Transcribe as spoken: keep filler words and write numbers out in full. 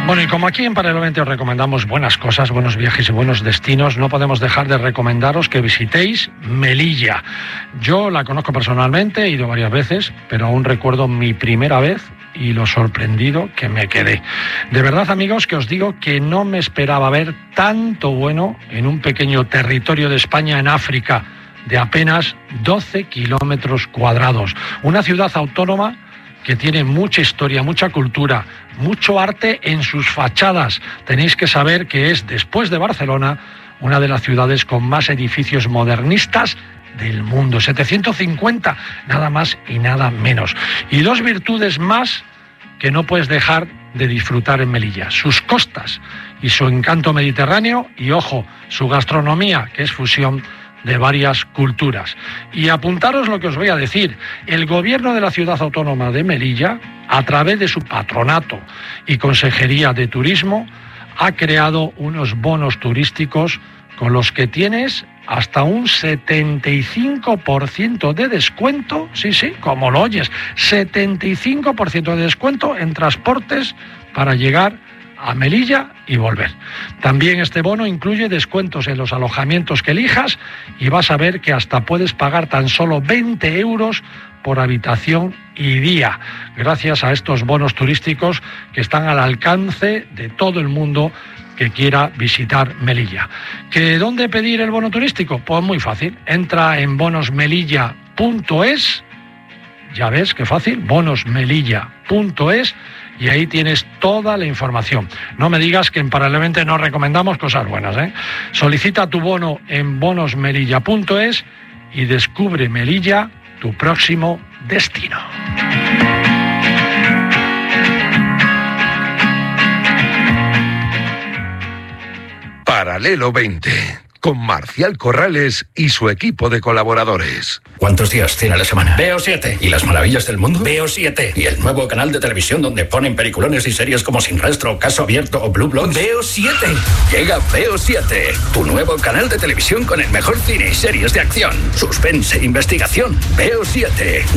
Bueno, y como aquí en Paralelamente os recomendamos buenas cosas, buenos viajes y buenos destinos, no podemos dejar de recomendaros que visitéis Melilla. Yo la conozco personalmente, he ido varias veces, pero aún recuerdo mi primera vez y lo sorprendido que me quedé. De verdad, amigos, que os digo que no me esperaba ver tanto bueno en un pequeño territorio de España en África de apenas doce kilómetros cuadrados. Una ciudad autónoma que tiene mucha historia, mucha cultura, mucho arte en sus fachadas. Tenéis que saber que es, después de Barcelona, una de las ciudades con más edificios modernistas del mundo. setecientos cincuenta, nada más y nada menos. Y dos virtudes más que no puedes dejar de disfrutar en Melilla: sus costas y su encanto mediterráneo, y ojo, su gastronomía, que es fusión de varias culturas. Y apuntaros lo que os voy a decir: el gobierno de la ciudad autónoma de Melilla, a través de su patronato y consejería de turismo, ha creado unos bonos turísticos con los que tienes hasta un setenta y cinco por ciento de descuento, sí, sí, como lo oyes, setenta y cinco por ciento de descuento en transportes para llegar a Melilla y volver. También este bono incluye descuentos en los alojamientos que elijas, y vas a ver que hasta puedes pagar tan solo veinte euros por habitación y día, gracias a estos bonos turísticos que están al alcance de todo el mundo que quiera visitar Melilla. ¿Que dónde pedir el bono turístico? Pues muy fácil, entra en bonos melilla punto es, ya ves qué fácil, bonos melilla punto es, y ahí tienes toda la información. No me digas que en Paralelamente no recomendamos cosas buenas, ¿eh? Solicita tu bono en bonos melilla punto es y descubre Melilla, tu próximo destino. Paralelo veinte, con Marcial Corrales y su equipo de colaboradores. ¿Cuántos días tiene la semana? Veo siete. ¿Y las maravillas del mundo? Veo siete. ¿Y el nuevo canal de televisión donde ponen peliculones y series como Sin Rastro, Caso Abierto o Blue Bloods? Veo siete. Llega Veo siete, tu nuevo canal de televisión con el mejor cine y series de acción, suspense, investigación. Veo siete.